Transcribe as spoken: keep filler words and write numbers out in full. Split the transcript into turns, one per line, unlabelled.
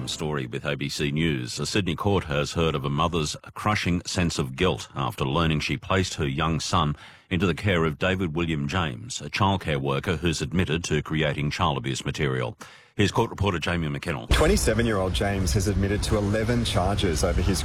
Tom Story with A B C News. A Sydney court has heard of a mother's crushing sense of guilt after learning she placed her young son into the care of David William James, a childcare worker who's admitted to creating child abuse material. Here's court reporter Jamie McKennell.
twenty-seven-year-old James has admitted to eleven charges over his